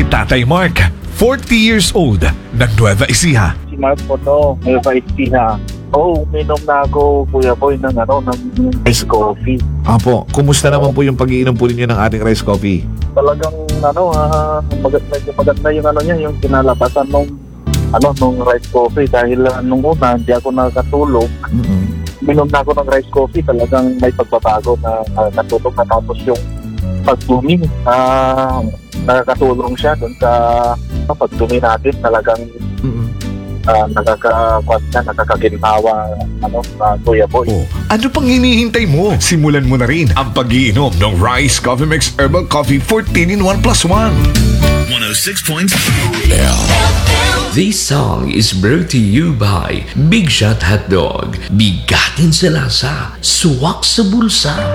Tatay Mark, 40 years old, ng Nueva Ecija. Si Mark po to, may pa-isti na. Uminom na ako, Kuya Boy, ng ice coffee. Apo, kumusta naman po yung pag-iinom po ninyo ng ating rice coffee? Talagang, medyo maganda yung niya, yung kinalabasan nung rice coffee. Dahil nung una, hindi ako nakatulog. Minom na ako ng rice coffee, talagang may pagbabago na natulog na, tapos yung pagdumi, nakakatulong siya dun sa pagdumi natin, talagang nakakaginhawa, Kuya Boy. Oh, ano pang hinihintay mo? Simulan mo na rin ang pag-iinom ng Rice Coffee Mix Herbal Coffee 14 in 1 plus 1. 106.2 This song is brought to you by Big Shot Hotdog. Bigatin sa lasa, suwak sa bulsa.